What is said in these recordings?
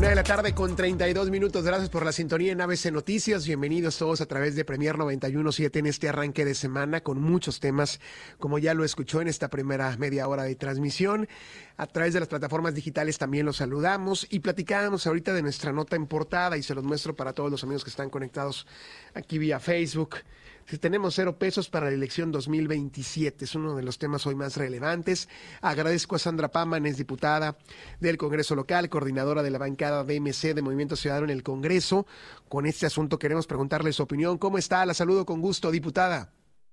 1:32 Gracias por la sintonía en ABC Noticias. Bienvenidos todos a través de Premier 91.7 en este arranque de semana con muchos temas, como ya lo escuchó en esta primera media hora de transmisión. A través de las plataformas digitales también los saludamos y platicábamos ahorita de nuestra nota en portada y se los muestro para todos los amigos que están conectados aquí vía Facebook. Si tenemos 0 pesos para la elección 2027, es uno de los temas hoy más relevantes. Agradezco a Sandra Pámanes, diputada del Congreso local, coordinadora de la bancada DMC de Movimiento Ciudadano en el Congreso. Con este asunto queremos preguntarle su opinión. ¿Cómo está? La saludo con gusto, diputada.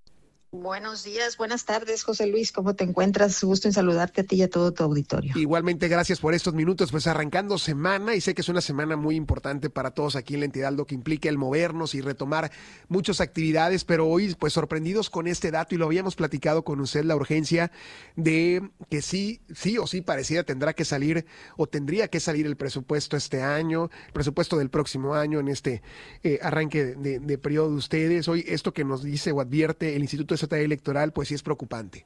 Buenos días, buenas tardes, José Luis, ¿cómo te encuentras? Gusto en saludarte a ti y a todo tu auditorio. Igualmente, gracias por estos minutos, pues arrancando semana, y sé que es una semana muy importante para todos aquí en la entidad, lo que implica el movernos y retomar muchas actividades, pero hoy pues sorprendidos con este dato, y lo habíamos platicado con usted, la urgencia de que sí o sí pareciera tendría que salir el presupuesto este año, el presupuesto del próximo año en este arranque de periodo de ustedes. Hoy esto que nos dice o advierte el Instituto Estatal Electoral, pues sí es preocupante.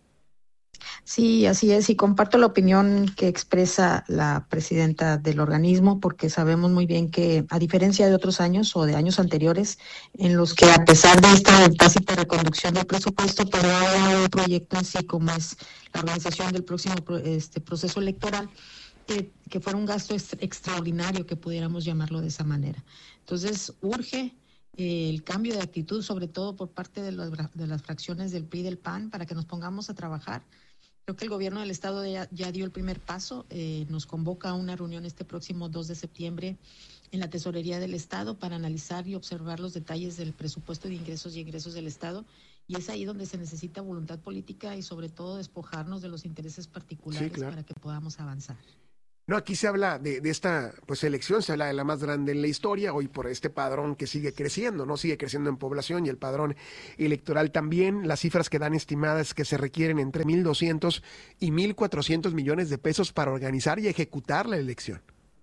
Sí, así es, y comparto la opinión que expresa la presidenta del organismo, porque sabemos muy bien que, a diferencia de otros años o de años anteriores, en los que a pesar de esta tácita reconducción del presupuesto, pero hay un proyecto en sí, como es la organización del próximo proceso electoral, que fuera un gasto extraordinario, que pudiéramos llamarlo de esa manera. Entonces, urge el cambio de actitud, sobre todo por parte de las fracciones del PRI y del PAN, para que nos pongamos a trabajar. Creo que el gobierno del estado ya dio el primer paso, nos convoca a una reunión este próximo 2 de septiembre en la tesorería del estado para analizar y observar los detalles del presupuesto de ingresos y egresos del estado, y es ahí donde se necesita voluntad política y sobre todo despojarnos de los intereses particulares, sí, claro, para que podamos avanzar. No, aquí se habla de esta pues elección, se habla de la más grande en la historia, hoy por este padrón que sigue creciendo, ¿no? Sigue creciendo en población y el padrón electoral también. Las cifras que dan estimadas que se requieren entre 1,200 y 1,400 millones de pesos para organizar y ejecutar la elección.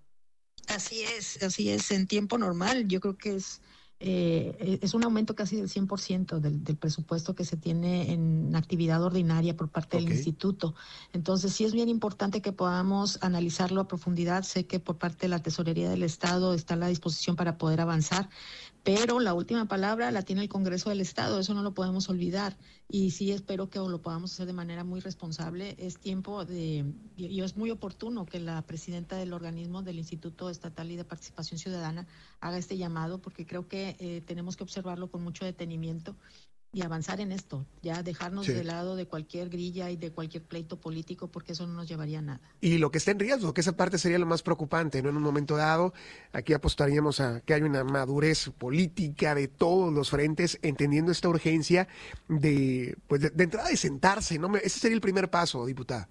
Así es, en tiempo normal, yo creo que es un aumento casi del 100% del presupuesto que se tiene en actividad ordinaria por parte del instituto. Entonces, sí es bien importante que podamos analizarlo a profundidad. Sé que por parte de la Tesorería del Estado está a la disposición para poder avanzar, pero la última palabra la tiene el Congreso del Estado, eso no lo podemos olvidar. Y sí espero que lo podamos hacer de manera muy responsable. Es tiempo y es muy oportuno que la presidenta del organismo del Instituto Estatal y de Participación Ciudadana haga este llamado, porque creo que tenemos que observarlo con mucho detenimiento y avanzar en esto, ya dejarnos de lado de cualquier grilla y de cualquier pleito político, porque eso no nos llevaría a nada. Y lo que está en riesgo, que esa parte sería lo más preocupante, ¿no? En un momento dado, aquí apostaríamos a que haya una madurez política de todos los frentes, entendiendo esta urgencia de entrada de sentarse, ¿no? Ese sería el primer paso, diputada.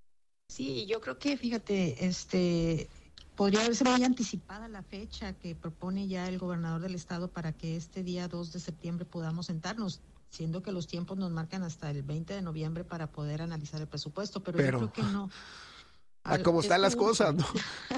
Sí, yo creo que, fíjate, podría haberse muy anticipada la fecha que propone ya el gobernador del estado para que este día 2 de septiembre podamos sentarnos, siendo que los tiempos nos marcan hasta el 20 de noviembre para poder analizar el presupuesto, pero yo creo que no. A cómo están las cosas, ¿no?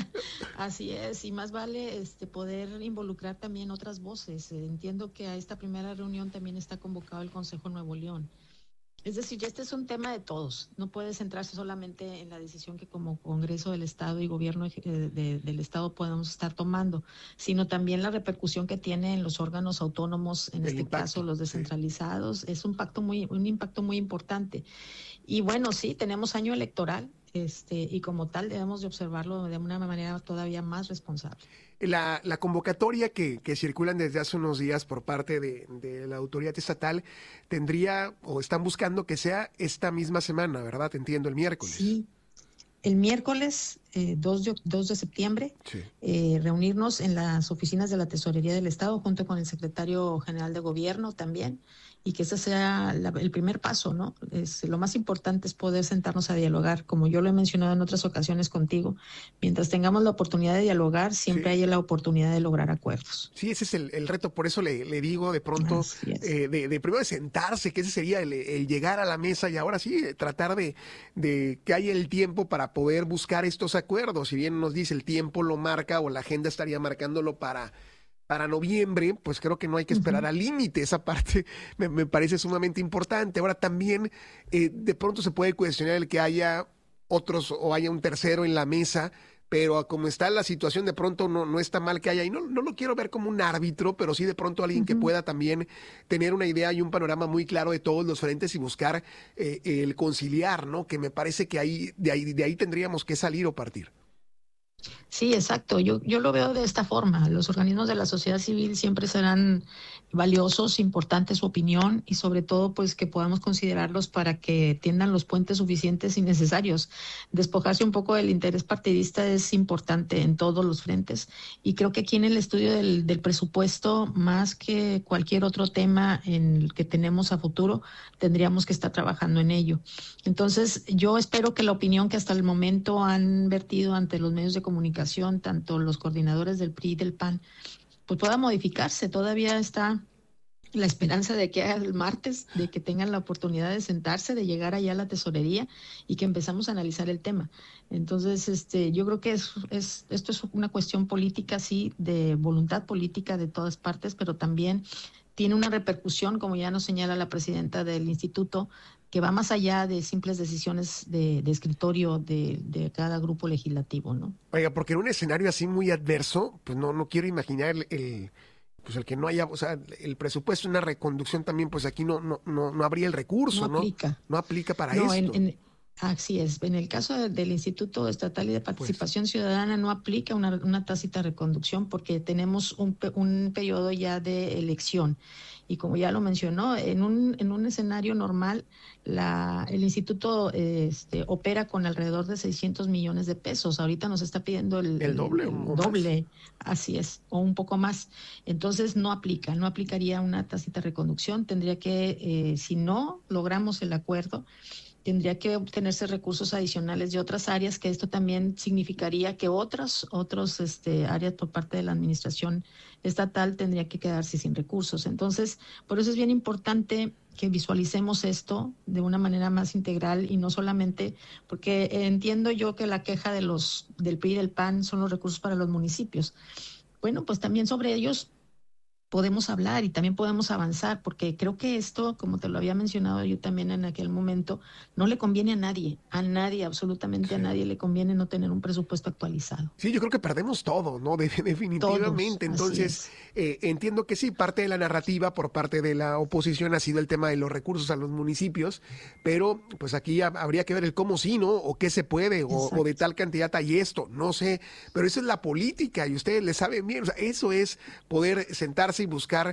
Así es, y más vale poder involucrar también otras voces. Entiendo que a esta primera reunión también está convocado el Consejo Nuevo León. Es decir, ya este es un tema de todos, no puede centrarse solamente en la decisión que como Congreso del Estado y Gobierno del Estado podemos estar tomando, sino también la repercusión que tiene en los órganos autónomos, en este caso los descentralizados. Es un impacto muy importante. Y bueno, sí, tenemos año electoral, y como tal debemos de observarlo de una manera todavía más responsable. La convocatoria que circulan desde hace unos días por parte de la autoridad estatal tendría o están buscando que sea esta misma semana, ¿verdad? Entiendo, el miércoles. Sí, el miércoles 2 de septiembre, reunirnos en las oficinas de la Tesorería del Estado junto con el secretario general de Gobierno también, y que ese sea el primer paso, ¿no? Lo más importante es poder sentarnos a dialogar, como yo lo he mencionado en otras ocasiones contigo. Mientras tengamos la oportunidad de dialogar, siempre hay la oportunidad de lograr acuerdos. Sí, ese es el reto, por eso le digo de pronto, de primero de sentarse, que ese sería el llegar a la mesa y ahora sí, tratar de que haya el tiempo para poder buscar estos acuerdos. Si bien nos dice el tiempo lo marca o la agenda estaría marcándolo para noviembre, pues creo que no hay que esperar al límite. Esa parte me parece sumamente importante. Ahora también de pronto se puede cuestionar el que haya otros o haya un tercero en la mesa pero como está la situación, de pronto no está mal que haya, y no lo quiero ver como un árbitro, pero sí de pronto alguien que pueda también tener una idea y un panorama muy claro de todos los frentes y buscar el conciliar, ¿no? Que me parece que de ahí tendríamos que salir o partir. Sí, exacto. Yo lo veo de esta forma. Los organismos de la sociedad civil siempre serán valiosos, importantes su opinión y sobre todo pues que podamos considerarlos para que tiendan los puentes suficientes y necesarios. Despojarse un poco del interés partidista es importante en todos los frentes y creo que aquí en el estudio del presupuesto, más que cualquier otro tema en el que tenemos a futuro, tendríamos que estar trabajando en ello. Entonces, yo espero que la opinión que hasta el momento han vertido ante los medios de comunicación, tanto los coordinadores del PRI y del PAN, pues pueda modificarse. Todavía está la esperanza de que el martes, de que tengan la oportunidad de sentarse, de llegar allá a la tesorería y que empezamos a analizar el tema. Entonces, yo creo que esto es una cuestión política, sí, de voluntad política de todas partes, pero también tiene una repercusión, como ya nos señala la presidenta del instituto, que va más allá de simples decisiones de escritorio de cada grupo legislativo, ¿no? Oiga, porque en un escenario así muy adverso, pues no quiero imaginar pues el que no haya, o sea, el presupuesto, una reconducción también, pues aquí no habría el recurso, ¿no? No aplica para esto. Así es. En el caso del Instituto Estatal y de Participación Ciudadana no aplica una tácita reconducción porque tenemos un periodo ya de elección. Y como ya lo mencionó, en un escenario normal, el instituto opera con alrededor de 600 millones de pesos. Ahorita nos está pidiendo el doble. El doble, así es, o un poco más. Entonces no aplicaría una tácita reconducción. Tendría que, si no logramos el acuerdo, tendría que obtenerse recursos adicionales de otras áreas, que esto también significaría que otros áreas por parte de la administración estatal tendría que quedarse sin recursos. Entonces, por eso es bien importante que visualicemos esto de una manera más integral y no solamente, porque entiendo yo que la queja del PRI y del PAN son los recursos para los municipios. Bueno, pues también sobre ellos podemos hablar y también podemos avanzar, porque creo que esto, como te lo había mencionado yo también en aquel momento, no le conviene a nadie, absolutamente a nadie le conviene no tener un presupuesto actualizado. Sí, yo creo que perdemos todo, ¿no? Definitivamente. Todos, entonces, entiendo que sí, parte de la narrativa por parte de la oposición ha sido el tema de los recursos a los municipios, pero pues aquí habría que ver el cómo sí, ¿no? O qué se puede, o de tal cantidad hay esto, no sé, pero eso es la política y ustedes le saben bien, o sea, eso es poder sentarse y buscar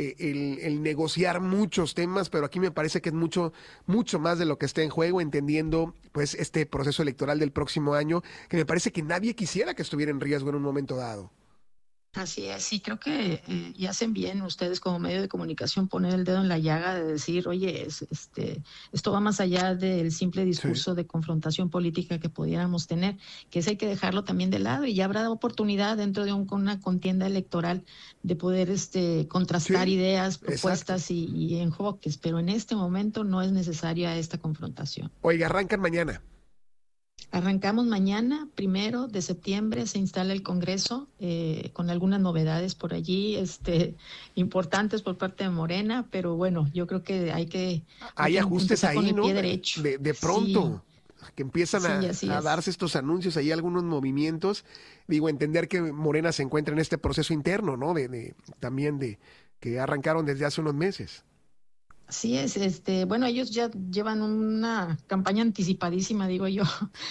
el negociar muchos temas, pero aquí me parece que es mucho más de lo que está en juego, entendiendo pues este proceso electoral del próximo año, que me parece que nadie quisiera que estuviera en riesgo en un momento dado. Así es, sí, creo que y hacen bien ustedes como medio de comunicación poner el dedo en la llaga de decir, oye, esto va más allá del simple discurso de confrontación política que pudiéramos tener, que eso hay que dejarlo también de lado y ya habrá oportunidad dentro de una contienda electoral de poder contrastar ideas, propuestas y enfoques, pero en este momento no es necesaria esta confrontación. Oiga, arrancan mañana. Arrancamos mañana, 1 de septiembre, se instala el Congreso con algunas novedades por allí, importantes por parte de Morena, pero bueno, yo creo que hay ajustes ahí, ¿no? De pronto. Sí. Que empiezan a darse estos anuncios, ahí algunos movimientos, entender que Morena se encuentra en este proceso interno, ¿no? También de que arrancaron desde hace unos meses. Así es, bueno, ellos ya llevan una campaña anticipadísima, digo yo,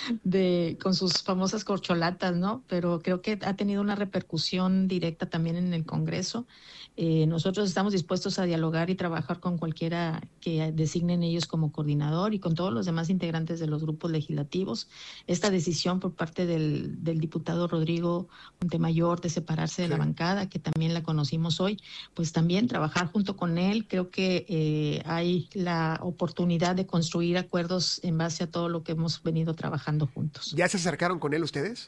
con sus famosas corcholatas, ¿no? Pero creo que ha tenido una repercusión directa también en el Congreso. Nosotros estamos dispuestos a dialogar y trabajar con cualquiera que designen ellos como coordinador y con todos los demás integrantes de los grupos legislativos. Esta decisión por parte del diputado Rodrigo Montemayor de separarse de la bancada, que también la conocimos hoy, pues también trabajar junto con él. Creo que hay la oportunidad de construir acuerdos en base a todo lo que hemos venido trabajando juntos. ¿Ya se acercaron con él ustedes?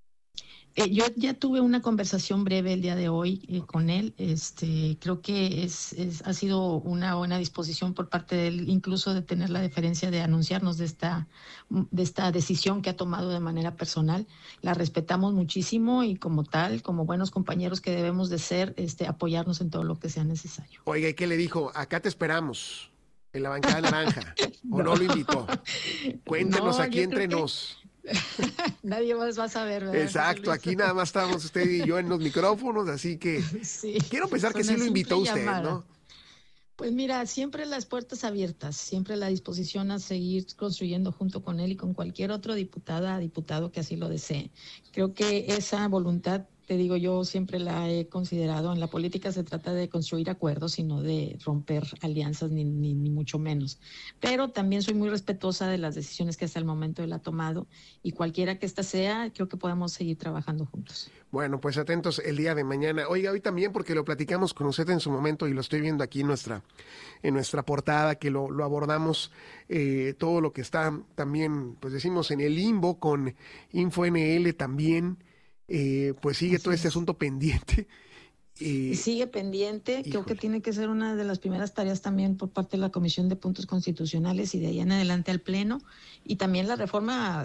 Yo ya tuve una conversación breve el día de hoy con él. Creo que ha sido una buena disposición por parte de él, incluso de tener la deferencia de anunciarnos de esta decisión que ha tomado de manera personal. La respetamos muchísimo y como tal, como buenos compañeros que debemos de ser, apoyarnos en todo lo que sea necesario. Oiga, ¿y qué le dijo? Acá te esperamos en la bancada naranja. ¿O no lo invitó? Cuéntenos aquí entre nos. Nadie más va a saber, ¿verdad? Exacto, aquí nada más estamos usted y yo en los micrófonos, así que Sí, quiero pensar que con sí una lo invitó simple usted, llamada. ¿no? Pues mira, siempre las puertas abiertas, siempre la disposición a seguir construyendo junto con él y con cualquier otro diputado que así lo desee. Creo que esa voluntad, te digo, yo siempre la he considerado. En la política se trata de construir acuerdos y no de romper alianzas, ni mucho menos. Pero también soy muy respetuosa de las decisiones que hasta el momento él ha tomado, y cualquiera que ésta sea, creo que podemos seguir trabajando juntos. Bueno, pues atentos el día de mañana. Oiga, hoy también porque lo platicamos con usted en su momento y lo estoy viendo aquí en nuestra portada, que lo abordamos, todo lo que está también, pues decimos, en el limbo con InfoNL también, pues sigue todo Así este es. asunto pendiente. Y sigue pendiente, creo que Híjole, tiene que ser una de las primeras tareas también por parte de la Comisión de Puntos Constitucionales y de ahí en adelante al Pleno, y también la reforma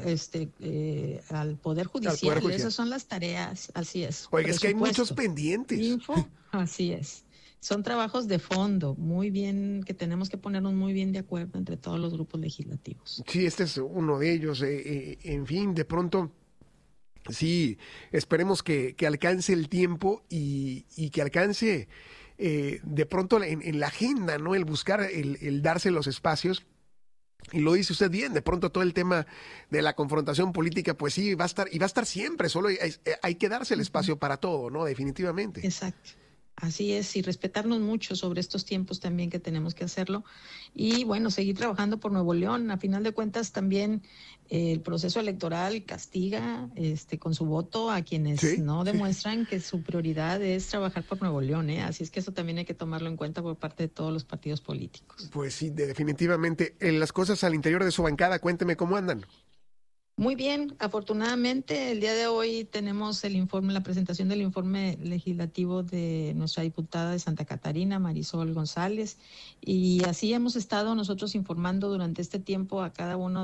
al Poder al Poder Judicial. Judicial. Esas son las tareas, así es. Oiga, es que hay muchos Presupuesto, pendientes. info, así es. Son trabajos de fondo, muy bien, que tenemos que ponernos muy bien de acuerdo entre todos los grupos legislativos. Sí, este es uno de ellos. En fin, de pronto, sí, esperemos que alcance el tiempo y que alcance de pronto en la agenda, ¿no? El buscar, el darse los espacios. Y lo dice usted bien, de pronto todo el tema de la confrontación política, pues sí, va a estar, y va a estar siempre, solo hay que darse el Uh-huh. espacio para todo, ¿no? Definitivamente. Exacto. Así es, y respetarnos mucho sobre estos tiempos también que tenemos que hacerlo. Y bueno, seguir trabajando por Nuevo León. A final de cuentas, también el proceso electoral castiga con su voto a quienes Sí, no sí. demuestran que su prioridad es trabajar por Nuevo León, ¿eh? Así es que eso también hay que tomarlo en cuenta por parte de todos los partidos políticos. Pues sí, definitivamente. Las cosas al interior de su bancada, cuénteme cómo andan. Muy bien, afortunadamente el día de hoy tenemos el informe, la presentación del informe legislativo de nuestra diputada de Santa Catarina, Marisol González, y así hemos estado nosotros informando durante este tiempo a cada uno